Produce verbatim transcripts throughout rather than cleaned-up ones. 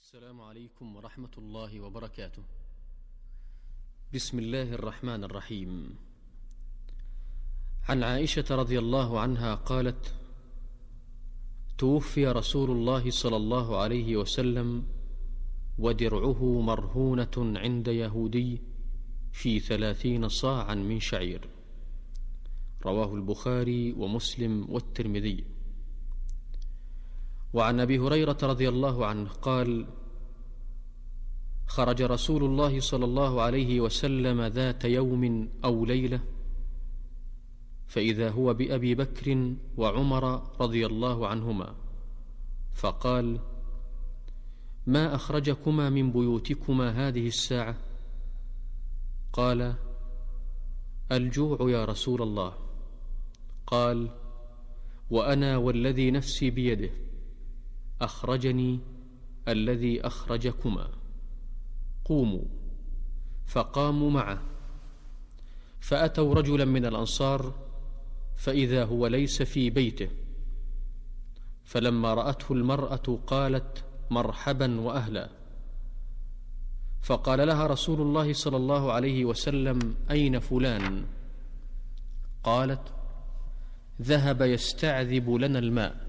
السلام عليكم ورحمة الله وبركاته. بسم الله الرحمن الرحيم. عن عائشة رضي الله عنها قالت: توفي رسول الله صلى الله عليه وسلم ودرعه مرهونة عند يهودي في ثلاثين صاعا من شعير. رواه البخاري ومسلم والترمذي. وعن أبي هريرة رضي الله عنه قال: خرج رسول الله صلى الله عليه وسلم ذات يوم أو ليلة، فإذا هو بأبي بكر وعمر رضي الله عنهما، فقال: ما أخرجكما من بيوتكما هذه الساعة؟ قال: الجوع يا رسول الله. قال: وأنا والذي نفسي بيده أخرجني الذي أخرجكما، قوموا. فقاموا معه، فأتوا رجلا من الأنصار فإذا هو ليس في بيته، فلما رأته المرأة قالت: مرحبا وأهلا. فقال لها رسول الله صلى الله عليه وسلم: أين فلان؟ قالت: ذهب يستعذب لنا الماء.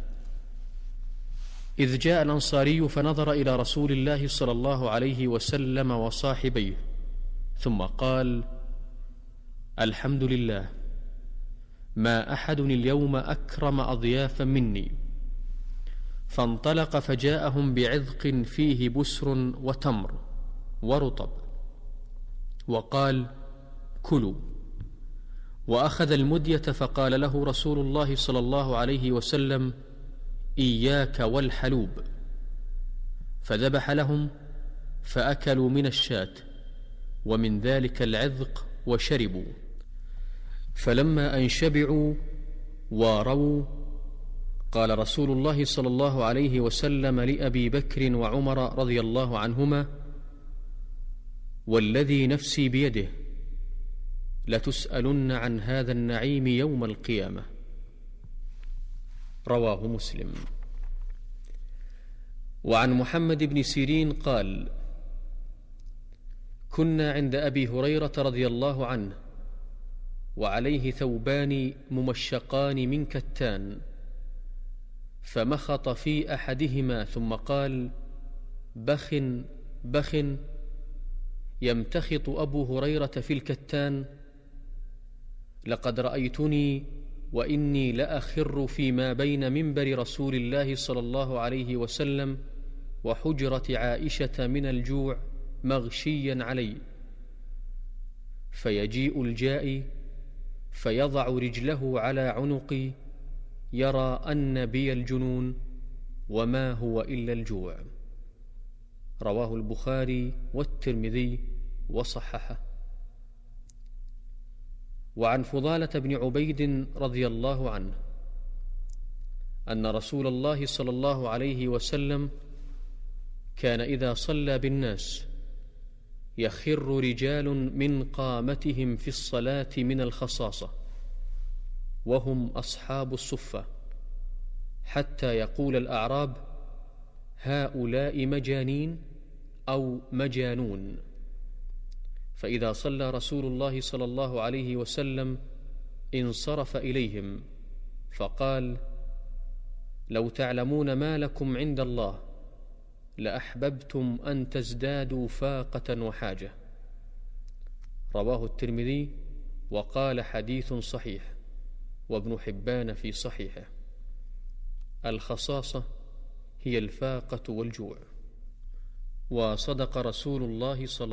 إذ جاء الأنصاري فنظر إلى رسول الله صلى الله عليه وسلم وصاحبيه، ثم قال: الحمد لله، ما أحد اليوم أكرم أضيافا مني. فانطلق فجاءهم بعذق فيه بسر وتمر ورطب، وقال: كلوا. وأخذ المدية فقال له رسول الله صلى الله عليه وسلم: إياك والحلوب. فذبح لهم فأكلوا من الشاة ومن ذلك العذق وشربوا. فلما أن شبعوا واروا، قال رسول الله صلى الله عليه وسلم لأبي بكر وعمر رضي الله عنهما: والذي نفسي بيده لتسألن عن هذا النعيم يوم القيامة. رواه مسلم. وعن محمد بن سيرين قال: كنا عند أبي هريرة رضي الله عنه وعليه ثوبان ممشقان من كتان، فمخط في أحدهما ثم قال: بخ بخ. يمتخط أبو هريرة في الكتان: لقد رأيتني وإني لأخر فيما بين منبر رسول الله صلى الله عليه وسلم وحجرة عائشة من الجوع مغشيا علي، فيجيء الجائي فيضع رجله على عنقي يرى أن بي الجنون وما هو إلا الجوع. رواه البخاري والترمذي وصححه. وعن فضالة بن عبيد رضي الله عنه أن رسول الله صلى الله عليه وسلم كان إذا صلى بالناس يخر رجال من قامتهم في الصلاة من الخصاصة، وهم أصحاب الصفة، حتى يقول الأعراب: هؤلاء مجانين أو مجانون. فإذا صلى رسول الله صلى الله عليه وسلم انصرف إليهم فقال: لو تعلمون ما لكم عند الله لأحببتم أن تزدادوا فاقة وحاجة. رواه الترمذي وقال: حديث صحيح، وابن حبان في صحيحه. الخصاصة هي الفاقة والجوع. وصدق رسول الله صلى